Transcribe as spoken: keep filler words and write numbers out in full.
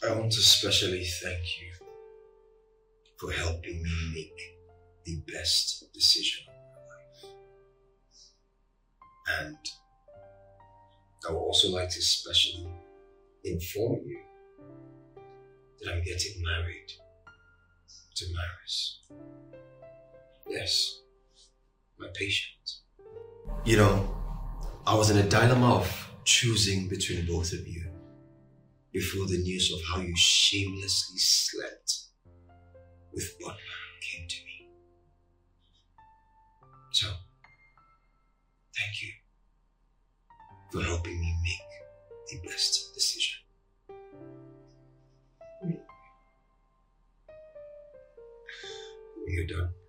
I want to specially thank you for helping me make the best decision of my life. And I would also like to specially inform you that I'm getting married to Maris. Yes, my patient. You know, I was in a dilemma of choosing between both of you before the news of how you shamelessly slept with Butler came to me. So, thank you for helping me make the best decision. When you're done,